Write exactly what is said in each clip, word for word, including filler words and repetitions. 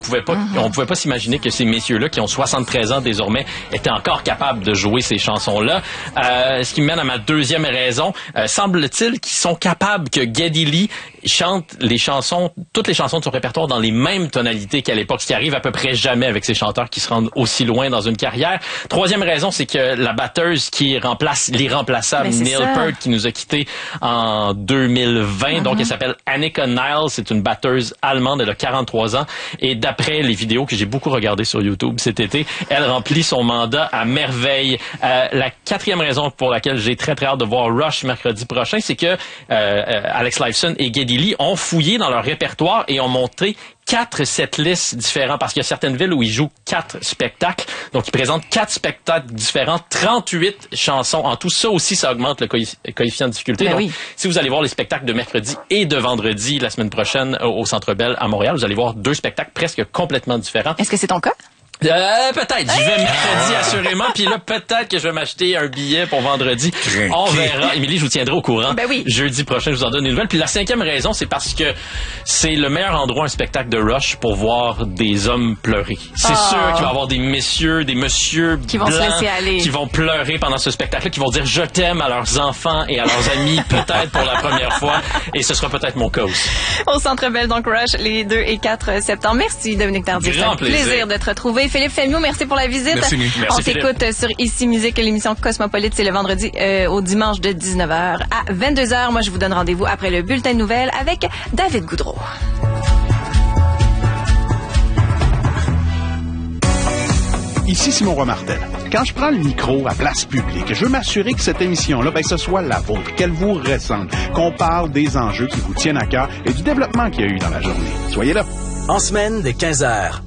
On pouvait pas, mm-hmm. on pouvait pas s'imaginer que ces messieurs-là, qui ont soixante-treize ans désormais, étaient encore capables de jouer ces chansons-là. Euh, ce qui me mène à ma deuxième raison. Euh, semble-t-il qu'ils sont capables que Geddy Lee chante les chansons, toutes les chansons de son répertoire dans les mêmes tonalités qu'à l'époque, ce qui arrive à peu près jamais avec ces chanteurs qui se rendent aussi loin dans une carrière. Troisième raison, c'est que la batteuse qui remplace l'irremplaçable Neil Peart, qui nous a quittés en deux mille vingt, mm-hmm. donc elle s'appelle Annika Niles, c'est une batteuse allemande, elle a quarante-trois ans, et d'après les vidéos que j'ai beaucoup regardées sur YouTube cet été, elle remplit son mandat à merveille. Euh, la quatrième raison pour laquelle j'ai très très hâte de voir Rush mercredi prochain, c'est que euh, Alex Lifeson et Geddy Lee ont fouillé dans leur répertoire et ont montré quatre setlists différents, parce qu'il y a certaines villes où ils jouent quatre spectacles. Donc, ils présentent quatre spectacles différents, trente-huit chansons. En tout, ça aussi, ça augmente le coefficient de difficulté. Ben Donc, oui. si vous allez voir les spectacles de mercredi et de vendredi la semaine prochaine au Centre Bell à Montréal, vous allez voir deux spectacles presque complètement différents. Est-ce que c'est ton cas? Euh, peut-être. J'y vais mercredi, assurément. Puis là, peut-être que je vais m'acheter un billet pour vendredi. On verra. Émilie, je vous tiendrai au courant. Ben oui. Jeudi prochain, je vous en donne une nouvelle. Puis la cinquième raison, c'est parce que c'est le meilleur endroit, un spectacle de Rush, pour voir des hommes pleurer. C'est oh. sûr qu'il va y avoir des messieurs, des messieurs qui vont blancs se laisser aller. qui vont pleurer pendant ce spectacle-là, qui vont dire je t'aime à leurs enfants et à leurs amis, peut-être pour la première fois. Et ce sera peut-être mon cas aussi. Au Centre Bell, donc Rush, les deux et quatre septembre. Merci, Dominique Tardif. Grand plaisir. plaisir de te retrouver. Philippe Fémiot, merci pour la visite. Merci, merci, On t'écoute sur Ici Musique, l'émission Cosmopolite, c'est le vendredi euh, au dimanche de dix-neuf heures à vingt-deux heures. Moi, je vous donne rendez-vous après le bulletin de nouvelles avec David Goudreau. Ici Simon Roy Martel. Quand je prends le micro à place publique, je veux m'assurer que cette émission-là, ben, ce soit la vôtre, qu'elle vous ressemble, qu'on parle des enjeux qui vous tiennent à cœur et du développement qu'il y a eu dans la journée. Soyez là. En semaine de quinze heures.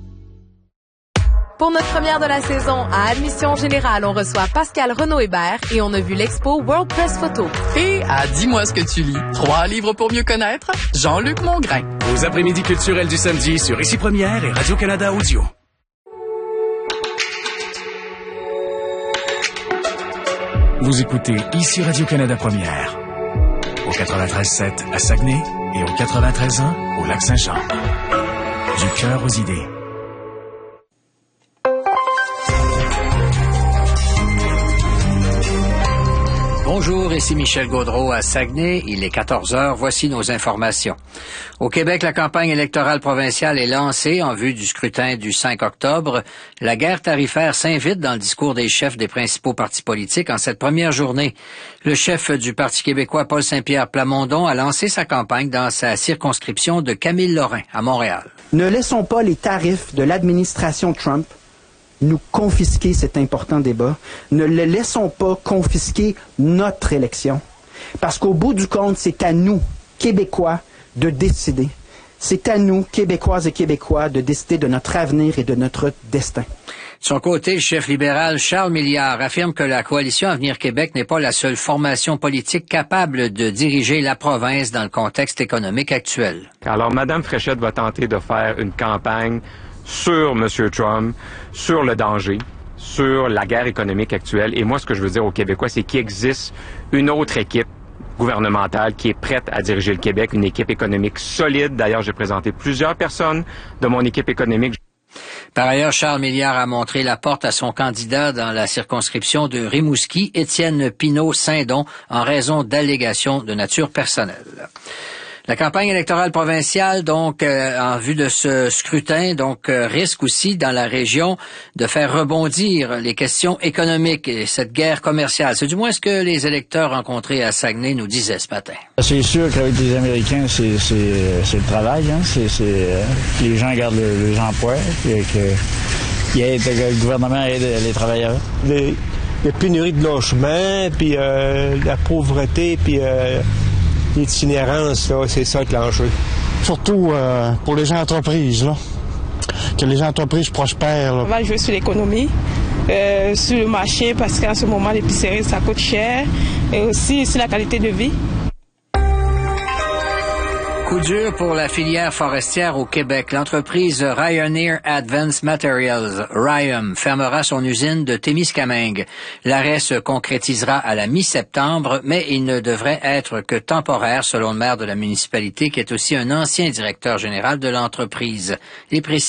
Pour notre première de la saison, à Admission Générale, on reçoit Pascal Renaud-Hébert et on a vu l'expo World Press Photo. Et à Dis-moi ce que tu lis, trois livres pour mieux connaître, Jean-Luc Mongrain. Aux après-midi culturels du samedi sur Ici Première et Radio-Canada Audio. Vous écoutez Ici Radio-Canada Première. Au quatre-vingt-treize sept à Saguenay et au quatre-vingt-treize un au Lac-Saint-Jean. Du cœur aux idées. Bonjour, ici Michel Gaudreau à Saguenay. Il est quatorze heures. Voici nos informations. Au Québec, la campagne électorale provinciale est lancée en vue du scrutin du cinq octobre. La guerre tarifaire s'invite dans le discours des chefs des principaux partis politiques en cette première journée. Le chef du Parti québécois, Paul Saint-Pierre Plamondon, a lancé sa campagne dans sa circonscription de Camille-Lorrain, à Montréal. Ne laissons pas les tarifs de l'administration Trump nous confisquer cet important débat. Ne le laissons pas confisquer notre élection. Parce qu'au bout du compte, c'est à nous, Québécois, de décider. C'est à nous, Québécoises et Québécois, de décider de notre avenir et de notre destin. De son côté, le chef libéral Charles Milliard affirme que la coalition Avenir Québec n'est pas la seule formation politique capable de diriger la province dans le contexte économique actuel. Alors, Mme Fréchette va tenter de faire une campagne sur M. Trump, sur le danger, sur la guerre économique actuelle. Et moi, ce que je veux dire aux Québécois, c'est qu'il existe une autre équipe gouvernementale qui est prête à diriger le Québec, une équipe économique solide. D'ailleurs, j'ai présenté plusieurs personnes de mon équipe économique. Par ailleurs, Charles Milliard a montré la porte à son candidat dans la circonscription de Rimouski, Étienne Pinault-Saindon, en raison d'allégations de nature personnelle. La campagne électorale provinciale, donc, euh, en vue de ce scrutin, donc, euh, risque aussi dans la région de faire rebondir les questions économiques et cette guerre commerciale. C'est du moins ce que les électeurs rencontrés à Saguenay nous disaient ce matin. C'est sûr qu'avec les Américains, c'est, c'est, c'est le travail, hein. C'est, c'est, euh, les gens gardent le, les emplois, et que, y aide, que le gouvernement aide les travailleurs. Les, la pénurie de logement, puis euh, la pauvreté, puis euh, l'itinérance, là, c'est ça qui est l'enjeu. Surtout euh, pour les entreprises, là. Que les entreprises prospèrent. Là. On va jouer sur l'économie, euh, sur le marché, parce qu'en ce moment, l'épicerie, ça coûte cher, et aussi sur la qualité de vie. Coup dur pour la filière forestière au Québec. L'entreprise Rioneer Advanced Materials, Ryam, fermera son usine de Témiscamingue. L'arrêt se concrétisera à la mi-septembre, mais il ne devrait être que temporaire, selon le maire de la municipalité, qui est aussi un ancien directeur général de l'entreprise. Les précisions